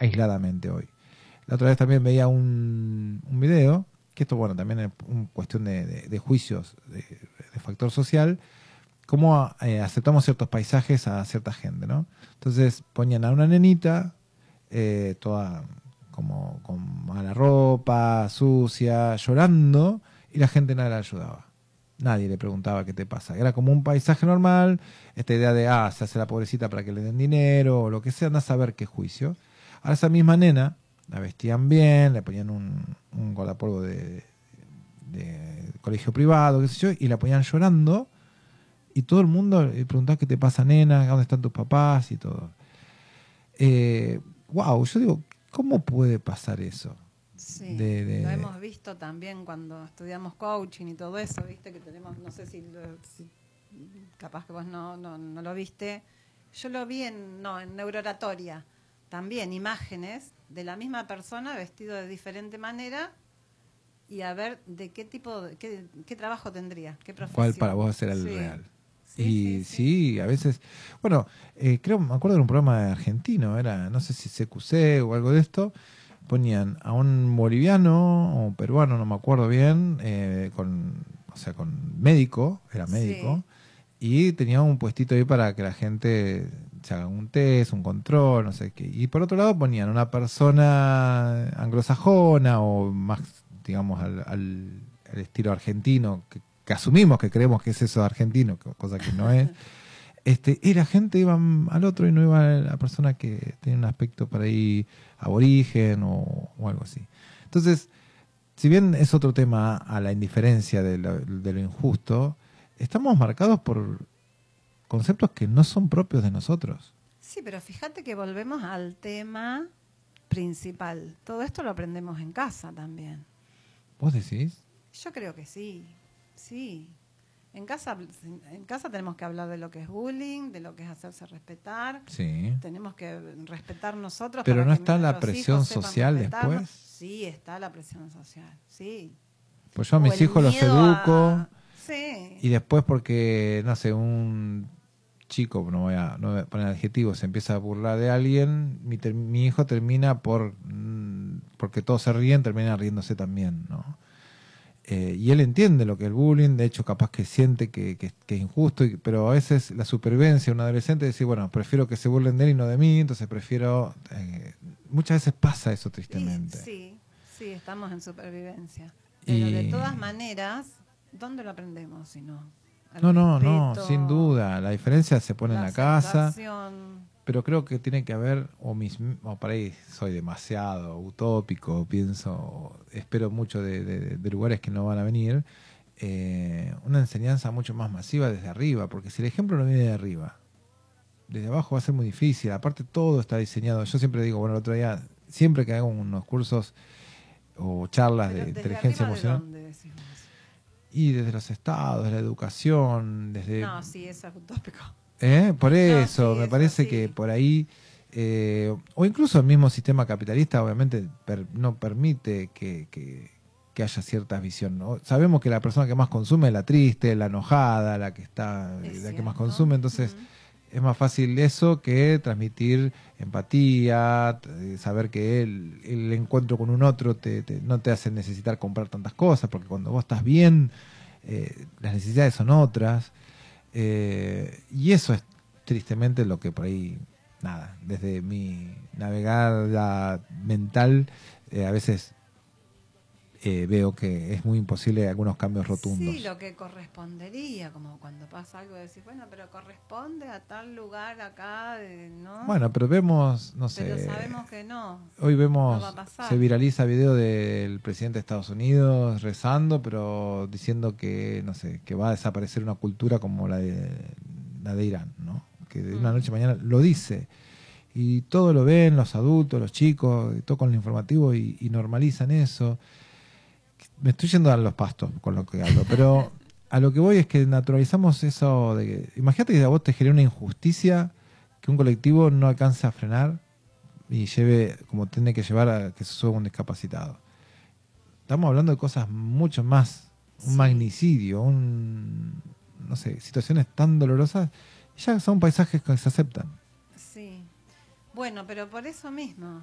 aisladamente hoy. La otra vez también veía un video, que esto, bueno, también es una cuestión de juicios, de factor social, cómo aceptamos ciertos paisajes a cierta gente, ¿no? Entonces ponían a una nenita, toda como con mala ropa, sucia, llorando, y la gente nadie la ayudaba. Nadie le preguntaba qué te pasa. Era como un paisaje normal, esta idea de, se hace la pobrecita para que le den dinero, o lo que sea, anda a saber qué juicio. Ahora esa misma nena, la vestían bien, le ponían un guardapolvo de colegio privado, qué sé yo, y la ponían llorando, y todo el mundo le preguntaba qué te pasa, nena, dónde están tus papás y todo. Wow, yo digo, ¿cómo puede pasar eso? Sí, lo hemos visto también cuando estudiamos coaching y todo eso, viste que tenemos, no sé si capaz que vos no lo viste, yo lo vi en neurooratoria, también imágenes de la misma persona vestido de diferente manera y a ver de qué tipo, qué trabajo tendría, qué profesión. ¿Cuál para vos será el real? Sí, a veces, bueno, creo, me acuerdo de un programa argentino, era, no sé si CQC o algo de esto, ponían a un boliviano o peruano, no me acuerdo bien, con médico, era médico, y tenía un puestito ahí para que la gente se haga un test, un control, no sé qué. Y por otro lado ponían una persona anglosajona o más, digamos, al estilo argentino, que asumimos que creemos que es eso argentino, cosa que no es. Y la gente iba al otro y no iba a la persona que tenía un aspecto por ahí aborigen o algo así. Entonces, si bien es otro tema a la indiferencia de lo injusto, estamos marcados por conceptos que no son propios de nosotros. Sí, pero fíjate que volvemos al tema principal. Todo esto lo aprendemos en casa también. ¿Vos decís? Yo creo que sí, sí. En casa tenemos que hablar de lo que es bullying, de lo que es hacerse respetar. Sí. Tenemos que respetar nosotros. Pero para no que está la presión social después. Sí, está la presión social, sí. Pues yo a mis hijos los educo. Sí. Y después porque, no sé, un chico, no voy a poner adjetivos, se empieza a burlar de alguien, mi hijo termina porque todos se ríen, termina riéndose también, ¿no? Y él entiende lo que es el bullying, de hecho capaz que siente que es injusto, pero a veces la supervivencia de un adolescente es decir, bueno, prefiero que se burlen de él y no de mí, entonces prefiero... muchas veces pasa eso tristemente. Sí, estamos en supervivencia. Pero de todas maneras, ¿dónde lo aprendemos si no? No, sin duda. La diferencia se pone en la casa. Pero creo que tiene que haber, o por ahí soy demasiado utópico, espero mucho de lugares que no van a venir, una enseñanza mucho más masiva desde arriba, porque si el ejemplo no viene de arriba, desde abajo va a ser muy difícil. Aparte todo está diseñado. Yo siempre digo, bueno, el otro día, siempre que hago unos cursos o charlas de inteligencia emocional. ¿De dónde decimos? Y desde los estados, de la educación, desde... No, sí, eso es utópico. Por eso, no, sí, me parece sí. que por ahí, o incluso el mismo sistema capitalista, obviamente, no permite que haya cierta visión, ¿no? Sabemos que la persona que más consume es la triste, la enojada, la que más consume, entonces es más fácil eso que transmitir empatía, saber que el encuentro con un otro no te hace necesitar comprar tantas cosas, porque cuando vos estás bien, las necesidades son otras. Y eso es tristemente lo que por ahí, nada, desde mi navegada mental, a veces veo que es muy imposible algunos cambios rotundos. Sí, lo que correspondería, como cuando pasa algo, decir, bueno, pero corresponde a tal lugar acá, ¿no? Bueno, pero vemos, no sé. Pero sabemos que no. Hoy vemos, no va a pasar. Se viraliza video del presidente de Estados Unidos rezando, pero diciendo que, no sé, que va a desaparecer una cultura como la de Irán, ¿no? Que de una noche a mañana lo dice. Y todo lo ven los adultos, los chicos, todo con el informativo y normalizan eso. Me estoy yendo a los pastos con lo que hablo, pero a lo que voy es que naturalizamos eso de que, imagínate que a vos te genera una injusticia que un colectivo no alcance a frenar y lleve como tiene que llevar a que se suba un discapacitado. Estamos hablando de cosas mucho más, un magnicidio, no sé, situaciones tan dolorosas, ya son paisajes que se aceptan. Sí. Bueno, pero por eso mismo,